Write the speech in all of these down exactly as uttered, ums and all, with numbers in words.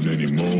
many more.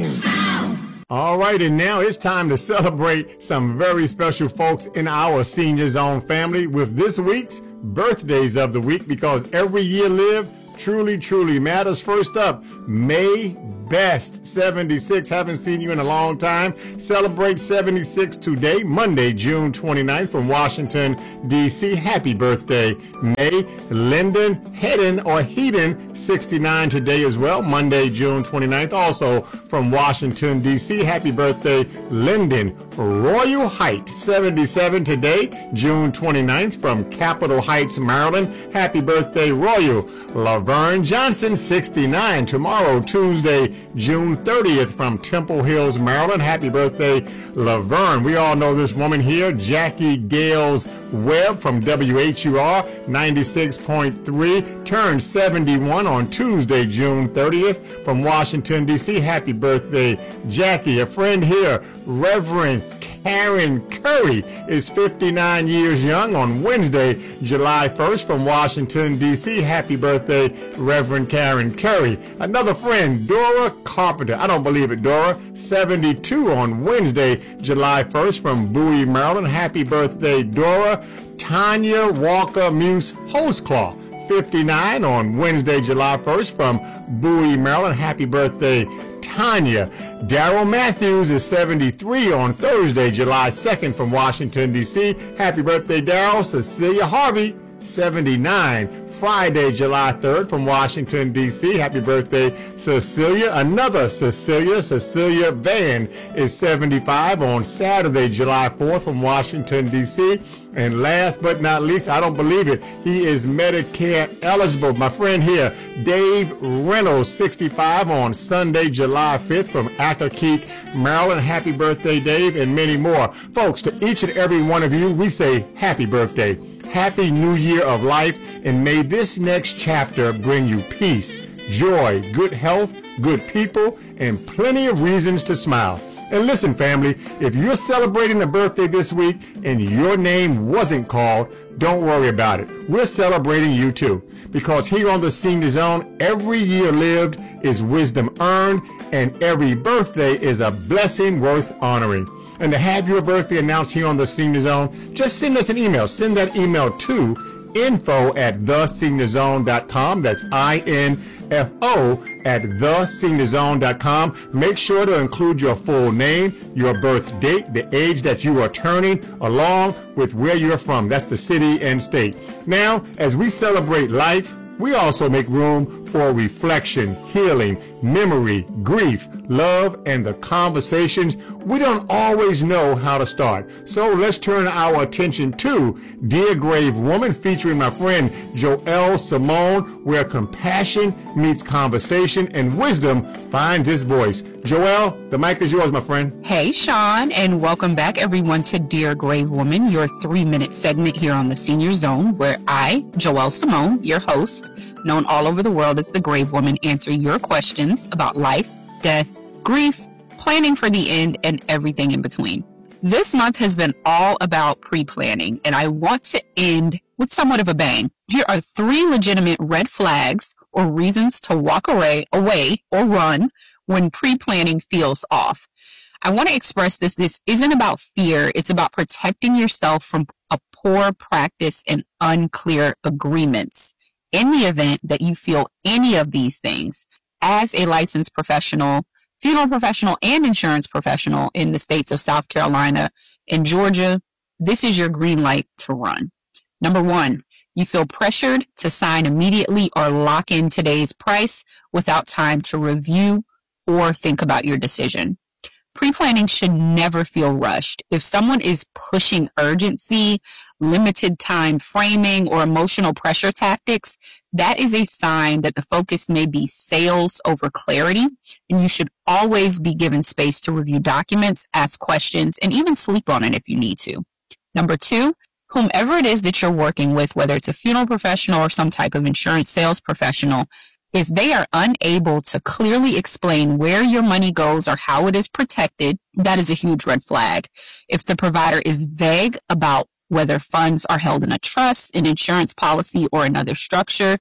All right, and now it's time to celebrate some very special folks in our Senior Zone family with this week's birthdays of the week, because every year lived truly, truly matters. First up, May Best, seventy-six. Haven't seen you in a long time. Celebrate seventy-six today, Monday, June twenty-ninth from Washington, D C. Happy birthday, May. Lyndon Hedden or Heaton, sixty-nine today as well, Monday, June twenty-ninth. Also from Washington, D C. Happy birthday, Lyndon. Royal Height, seventy-seven today, June twenty-ninth from Capitol Heights, Maryland. Happy birthday, Royal. Laverne Johnson, sixty-nine. Tomorrow, Tuesday, June thirtieth from Temple Hills, Maryland. Happy birthday, Laverne. We all know this woman here, Jackie Gales Webb from W H U R ninety-six point three. Turned seventy-one on Tuesday, June thirtieth from Washington, D C. Happy birthday, Jackie. A friend here, Reverend Karen Curry, is fifty-nine years young on Wednesday, July first from Washington, D C. Happy birthday, Reverend Karen Curry. Another friend, Dora Carpenter. I don't believe it, Dora. seventy-two on Wednesday, July first from Bowie, Maryland. Happy birthday, Dora. Tanya Walker Muse Holzclaw, fifty-nine on Wednesday, July first from Bowie, Maryland. Happy birthday, Tanya. Daryl Matthews is seventy-three on Thursday, July second from Washington, D C. Happy birthday, Daryl. Cecilia Harvey, seventy-nine. Friday, July third from Washington, D C. Happy birthday, Cecilia. Another Cecilia, Cecilia Van, is seventy-five on Saturday, July fourth from Washington, D C. And last but not least, I don't believe it, he is Medicare eligible. My friend here, Dave Reynolds, sixty-five on Sunday, July fifth from Accokeek, Maryland. Happy birthday, Dave, and many more. Folks, to each and every one of you, we say happy birthday. Happy New Year of life, and may this next chapter bring you peace, joy, good health, good people, and plenty of reasons to smile. And listen, family, if you're celebrating a birthday this week and your name wasn't called, don't worry about it. We're celebrating you too, because here on the Senior Zone, every year lived is wisdom earned, and every birthday is a blessing worth honoring. And to have your birthday announced here on the Senior Zone, just send us an email. Send that email to info at the senior zone dot com. That's I N F O at the senior zone dot com. Make sure to include your full name, your birth date, the age that you are turning, along with where you're from. That's the city and state. Now, as we celebrate life, we also make room for reflection, healing, memory, grief, love, and the conversations we don't always know how to start. So let's turn our attention to Dear Grave Woman, featuring my friend Joelle Simone, where compassion meets conversation and wisdom finds its voice. Joelle, the mic is yours, my friend. Hey, Sean, and welcome back, everyone, to Dear Grave Woman, your three-minute segment here on the Senior Zone, where I, Joelle Simone, your host, known all over the world as the Grave Woman, answer your questions about life, death, grief, planning for the end, and everything in between. This month has been all about pre-planning, and I want to end with somewhat of a bang. Here are three legitimate red flags or reasons to walk away, away or run when pre-planning feels off. I want to express this. This isn't about fear. It's about protecting yourself from a poor practice and unclear agreements. In the event that you feel any of these things, as a licensed professional, funeral professional, and insurance professional in the states of South Carolina and Georgia, this is your green light to run. Number one, you feel pressured to sign immediately or lock in today's price without time to review or think about your decision. Pre-planning should never feel rushed. If someone is pushing urgency, limited time framing, or emotional pressure tactics, that is a sign that the focus may be sales over clarity, and you should always be given space to review documents, ask questions, and even sleep on it if you need to. Number two, whomever it is that you're working with, whether it's a funeral professional or some type of insurance sales professional, if they are unable to clearly explain where your money goes or how it is protected, that is a huge red flag. If the provider is vague about whether funds are held in a trust, an insurance policy, or another structure,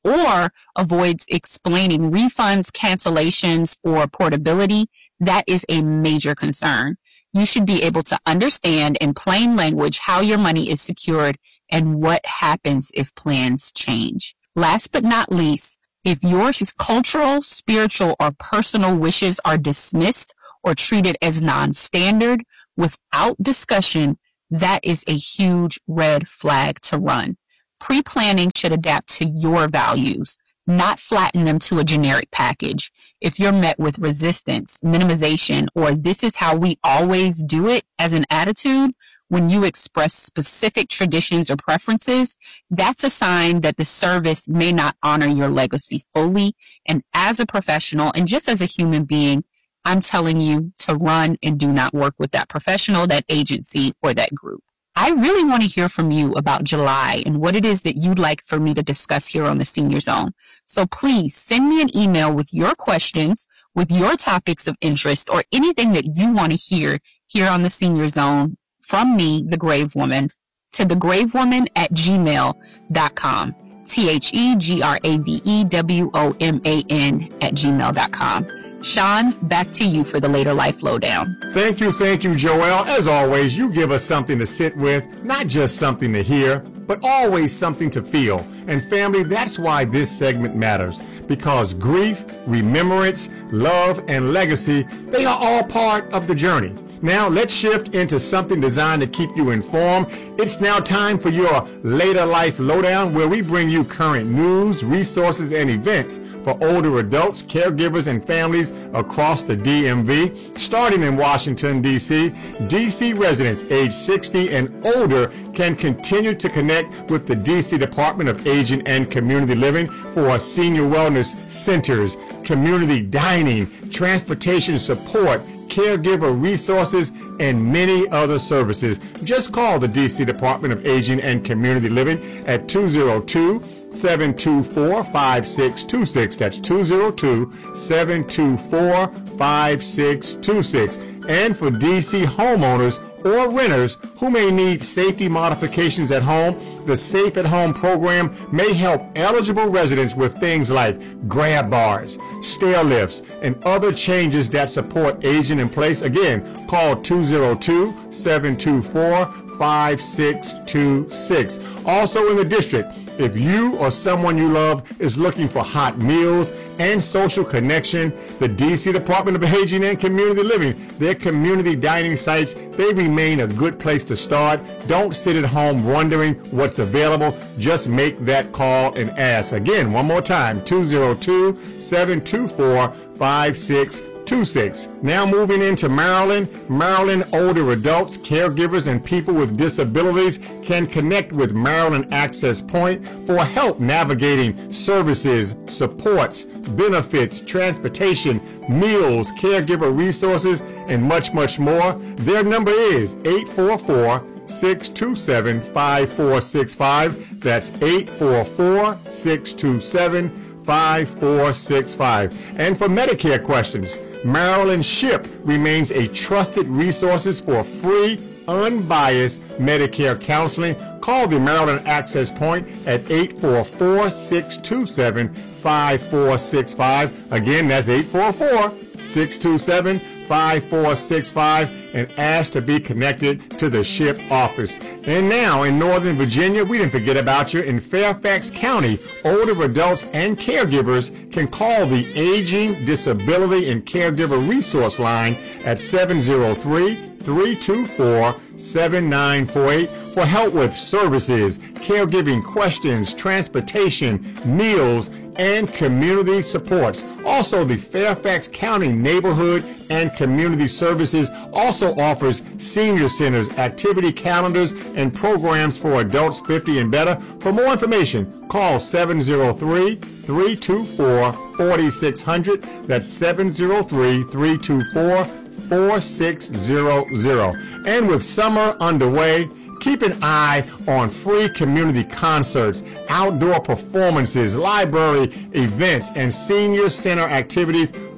or avoids explaining refunds, cancellations, or portability, that is a major concern. You should be able to understand in plain language how your money is secured and what happens if plans change. Last but not least, if your cultural, spiritual, or personal wishes are dismissed or treated as non-standard without discussion, that is a huge red flag to run. Pre-planning should adapt to your values, not flatten them to a generic package. If you're met with resistance, minimization, or this is how we always do it as an attitude, when you express specific traditions or preferences, that's a sign that the service may not honor your legacy fully. And as a professional and just as a human being, I'm telling you to run and do not work with that professional, that agency, or that group. I really want to hear from you about July and what it is that you'd like for me to discuss here on the Senior Zone. So please send me an email with your questions, with your topics of interest, or anything that you want to hear here on the Senior Zone from me, the Grave Woman, to thegravewoman at gmail dot com. T H E G R A V E W O M A N at gmail dot com. Sean, back to you for the Later Life Lowdown. Thank you, thank you, Joelle. As always, you give us something to sit with, not just something to hear, but always something to feel. And family, that's why this segment matters. Because grief, remembrance, love, and legacy, they are all part of the journey. Now let's shift into something designed to keep you informed. It's now time for your Later Life Lowdown, where we bring you current news, resources, and events for older adults, caregivers, and families across the D M V. Starting in Washington, D C, D C residents age sixty and older can continue to connect with the D C Department of Aging and Community Living for senior wellness centers, community dining, transportation support, caregiver resources, and many other services. Just call the D C Department of Aging and Community Living at two oh two, seven two four, five six two six. That's two oh two, seven two four, five six two six. And for D C homeowners or renters who may need safety modifications at home, the Safe at Home program may help eligible residents with things like grab bars, stair lifts, and other changes that support aging in place. Again, call two oh two, seven two four, five six two six. Also in the district, if you or someone you love is looking for hot meals and social connection, the D C Department of Aging and Community Living, their community dining sites, they remain a good place to start. Don't sit at home wondering what's available. Just make that call and ask. Again, one more time, two oh two, seven two four, five six two six. Now moving into Maryland. Maryland older adults, caregivers, and people with disabilities can connect with Maryland Access Point for help navigating services, supports, benefits, transportation, meals, caregiver resources, and much, much more. Their number is eight four four, six two seven, five four six five. That's eight four four, six two seven, five four six five. And for Medicare questions, Maryland SHIP remains a trusted resource for free, unbiased Medicare counseling. Call the Maryland Access Point at eight four four, six two seven, five four six five. Again, that's eight four four, six two seven, five four six five, and ask to be connected to the SHIP office. And now in Northern Virginia, we didn't forget about you. In Fairfax County, older adults and caregivers can call the Aging, Disability, and Caregiver Resource Line at seven oh three, three two four, seven nine four eight for help with services, caregiving questions, transportation, meals, and community supports. Also, the Fairfax County Neighborhood and Community Services also offers senior centers, activity calendars, and programs for adults fifty and better. For more information, call seven oh three, three two four, four six zero zero. That's seven oh three, three two four, four six zero zero. And with summer underway, keep an eye on free community concerts, outdoor performances, library events, and senior center activities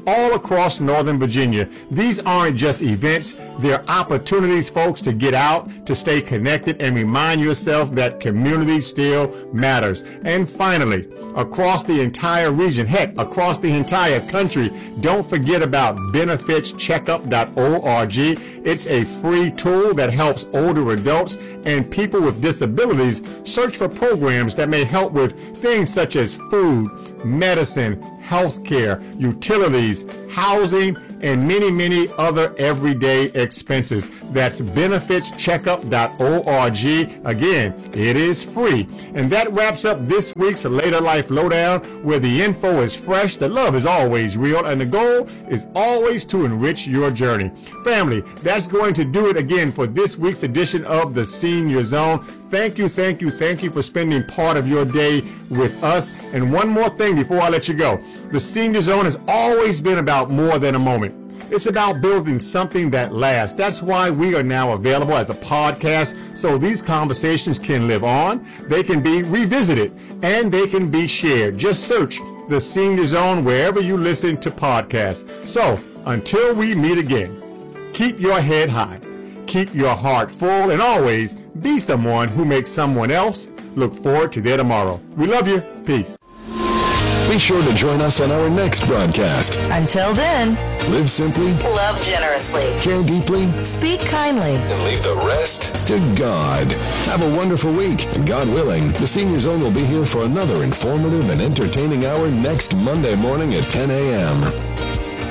all across Northern Virginia. These aren't just events, they're opportunities, folks, to get out, to stay connected, and remind yourself that community still matters. And finally, across the entire region, heck, across the entire country, don't forget about benefits checkup dot org. It's a free tool that helps older adults and people with disabilities search for programs that may help with things such as food, medicine, healthcare, utilities, housing, and many, many other everyday expenses. That's benefits checkup dot org. Again, it is free. And that wraps up this week's Later Life Lowdown, where the info is fresh, the love is always real, and the goal is always to enrich your journey. Family, that's going to do it again for this week's edition of the Senior Zone. Thank you, thank you, thank you for spending part of your day with us. And one more thing before I let you go. The Senior Zone has always been about more than a moment. It's about building something that lasts. That's why we are now available as a podcast, so these conversations can live on, they can be revisited, and they can be shared. Just search the Senior Zone wherever you listen to podcasts. So, until we meet again, keep your head high, keep your heart full, and always be someone who makes someone else look forward to their tomorrow. We love you. Peace. Be sure to join us on our next broadcast. Until then, live simply, love generously, care deeply, speak kindly, and leave the rest to God. Have a wonderful week, and God willing, the Senior Zone will be here for another informative and entertaining hour next Monday morning at ten a.m.